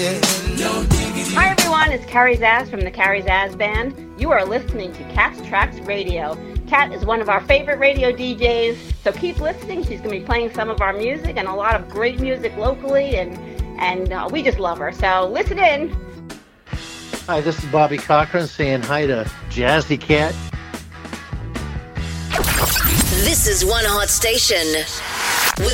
Hi everyone, it's Carrie Zaz from the Carrie Zaz Band. You are listening to Cat's Tracks Radio. Cat is one of our favorite radio DJs, so keep listening. She's going to be playing some of our music and a lot of great music locally, and we just love her. So listen in. Hi, this is Bobby Cochran saying hi to Jazzy Cat. This is One Hot Station.